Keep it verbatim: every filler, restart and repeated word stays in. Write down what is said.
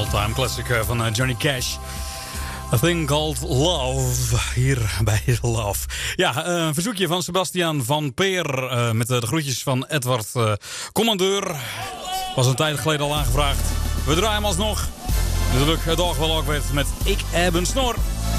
all-time classic van Johnny Cash. A Thing Called Love. Hier bij Love. Ja, een verzoekje van Sebastian van Peer. Uh, met de groetjes van Edward uh, Commandeur. Was een tijd geleden al aangevraagd. We draaien hem alsnog. Natuurlijk het oog wel ook weer met Ik heb een snor.